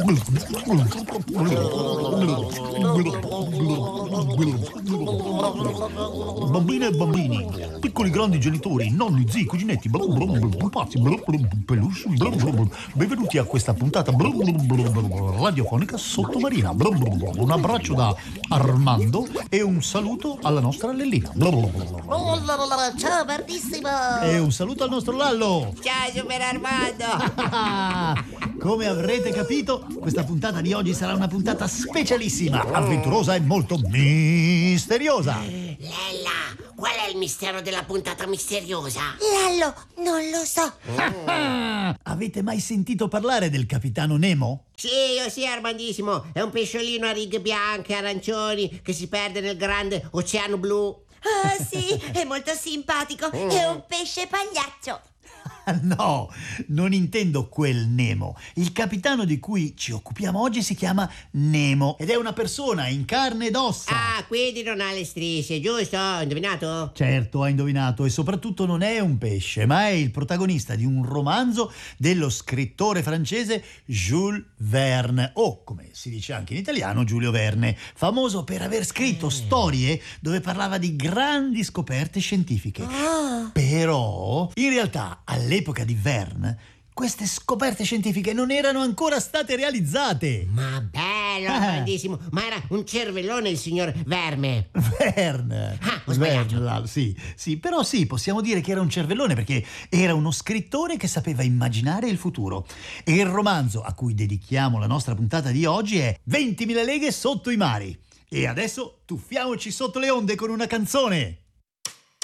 Bambine e bambini, piccoli grandi genitori, nonni, zii, cuginetti, pupazzi, peluche, benvenuti a questa puntata radiofonica sottomarina. Un abbraccio da Armando e un saluto alla nostra Lellina. Ciao Bardissimo! E un saluto al nostro Lallo. Ciao Super Armando! Come avrete capito, questa puntata di oggi sarà una puntata specialissima, avventurosa e molto misteriosa. Lella, qual è il mistero della puntata misteriosa? Lallo, non lo so. Avete mai sentito parlare del capitano Nemo? Sì, io sì, Armandissimo. È un pesciolino a righe bianche e arancioni che si perde nel grande oceano blu. Ah, sì, è molto simpatico. È un pesce pagliaccio. No, non intendo quel Nemo. Il capitano di cui ci occupiamo oggi si chiama Nemo ed è una persona in carne ed ossa. Ah, quindi non ha le strisce, giusto? Ho indovinato? Certo, hai indovinato, e soprattutto non è un pesce, ma è il protagonista di un romanzo dello scrittore francese Jules Verne, o come si dice anche in italiano Giulio Verne, famoso per aver scritto storie dove parlava di grandi scoperte scientifiche. Però, in realtà, all'epoca di Verne, queste scoperte scientifiche non erano ancora state realizzate. Ma bello, Armandissimo. Ma era un cervellone il signor Verme. Verne. Ah, ho sbagliato. Verne, sì, però sì, possiamo dire che era un cervellone perché era uno scrittore che sapeva immaginare il futuro. E il romanzo a cui dedichiamo la nostra puntata di oggi è 20.000 leghe sotto i mari. E adesso tuffiamoci sotto le onde con una canzone.